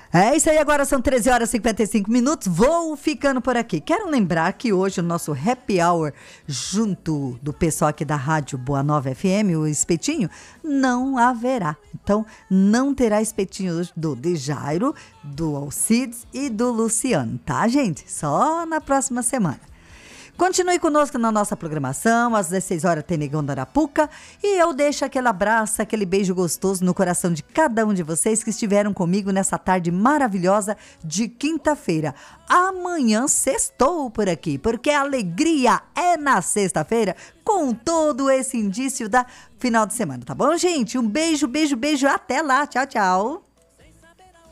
É isso aí, agora são 13 horas e 55 minutos, vou ficando por aqui. Quero lembrar que hoje o nosso happy hour, junto do pessoal aqui da Rádio Boa Nova FM, o espetinho, não haverá. Então, não terá espetinho hoje do Dejairo, do Alcides e do Luciano, tá, gente? Só na próxima semana. Continue conosco na nossa programação, às 16 horas tem Negão da Arapuca, e eu deixo aquele abraço, aquele beijo gostoso no coração de cada um de vocês que estiveram comigo nessa tarde maravilhosa de quinta-feira. Amanhã sextou por aqui, porque a alegria é na sexta-feira, com todo esse indício da final de semana, tá bom, gente? Um beijo, beijo, beijo, até lá, tchau, tchau.